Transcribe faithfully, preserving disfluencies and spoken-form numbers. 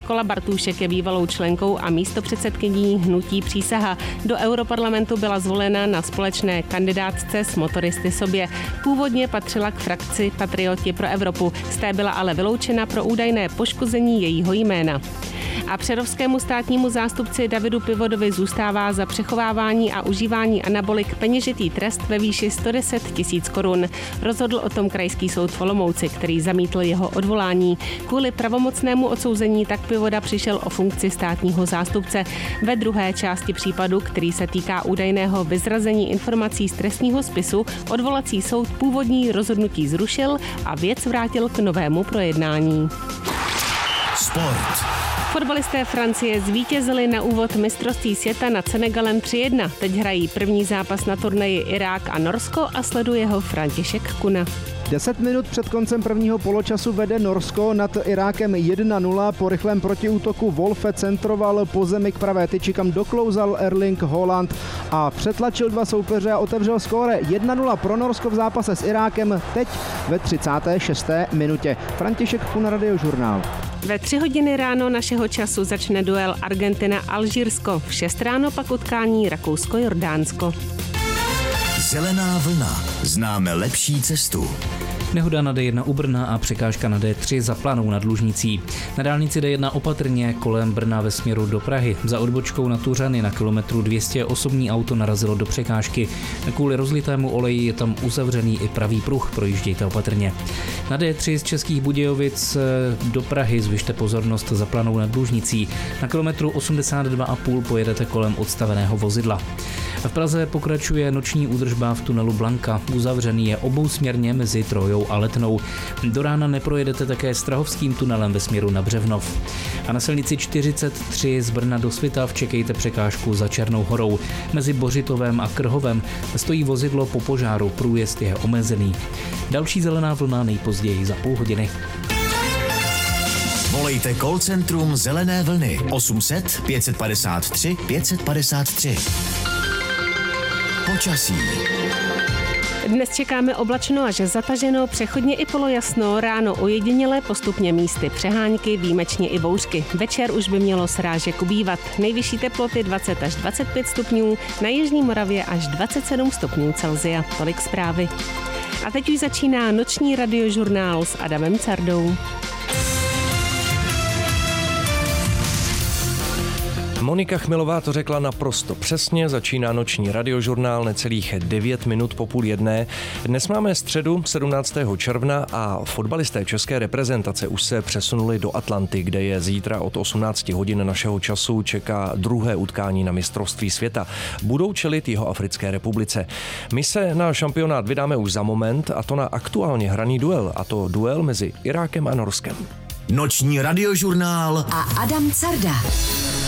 Nikola Bartůšek je bývalou členkou a místopředsedkyní hnutí Přísaha. Do europarlamentu byla zvolena na společné kandidátce s motoristy sobě. Původně patřila k frakci Patrioti pro Evropu, z té byla ale vyloučena pro údajné poškození jejího jména. A přerovskému státnímu zástupci Davidu Pivodovi zůstává za přechovávání a užívání anabolik peněžitý trest ve výši sto deset tisíc korun. Rozhodl o tom krajský soud v Olomouci, který zamítl jeho odvolání. Kvůli pravomocnému odsouzení tak Pivoda přišel o funkci státního zástupce. Ve druhé části případu, který se týká údajného vyzrazení informací z trestního spisu, odvolací soud původní rozhodnutí zrušil a věc vrátil k novému projednání. Sport. Fotbalisté Francie zvítězili na úvod mistrovství světa nad Senegalem tři jedna. Teď hrají první zápas na turnaji Irák a Norsko a sleduje ho František Kuna. Deset minut před koncem prvního poločasu vede Norsko nad Irákem jedna nula. Po rychlém protiútoku Wolfe centroval po zemi k pravé tyči, kam doklouzal Erling Haaland a přetlačil dva soupeře a otevřel skóre. jedna nula pro Norsko v zápase s Irákem teď ve třicáté šesté minutě. František Kuna, Radiožurnál. Ve tři hodiny ráno našeho času začne duel Argentina-Alžírsko. V šest ráno pak utkání Rakousko-Jordánsko. Zelená vlna. Známe lepší cestu. Nehoda na D jedna u Brna a překážka na D tři za Planou nad Lužnicí. Na dálnici D jedna opatrně kolem Brna ve směru do Prahy. Za odbočkou na Tuřany na kilometru dvě stě osobní auto narazilo do překážky. Kvůli rozlitému oleji je tam uzavřený i pravý pruh, projíždějte opatrně. Na D tři z Českých Budějovic do Prahy zvyšte pozornost za Planou nad Lužnicí. Na kilometru osmdesát dva a půl pojedete kolem odstaveného vozidla. V Praze pokračuje noční údržba v tunelu Blanka. Uzavřený je obousměrně mezi Trojou a Letnou. Do rána neprojedete také Strahovským tunelem ve směru na Břevnov. A na silnici čtyřicet tři z Brna do Svitav čekejte překážku za Černou horou. Mezi Bořitovem a Krhovem stojí vozidlo po požáru, průjezd je omezený. Další zelená vlna nejpozději za půl hodiny. Volejte call centrum Zelené vlny osm set pět padesát tři pět padesát tři. Počasí. Dnes čekáme oblačno až zataženo, přechodně i polojasno, ráno ojedinělé, postupně místy přehánky, výjimečně i bouřky. Večer už by mělo srážek ubývat. Nejvyšší teploty dvacet až dvacet pět stupňů, na jižní Moravě až dvacet sedm stupňů Celsia. Tolik zprávy. A teď už začíná noční radiožurnál s Adamem Cardou. Monika Chmilová to řekla naprosto přesně, začíná noční radiožurnál necelých devět minut po půl jedné. Dnes máme středu sedmnáctého června a fotbalisté české reprezentace už se přesunuli do Atlanty, kde je zítra od osmnáct hodin našeho času čeká druhé utkání na mistrovství světa. Budou čelit Jihoafrické republice. My se na šampionát vydáme už za moment, a to na aktuálně hraný duel, a to duel mezi Irákem a Norskem. Noční radiožurnál a Adam Carda.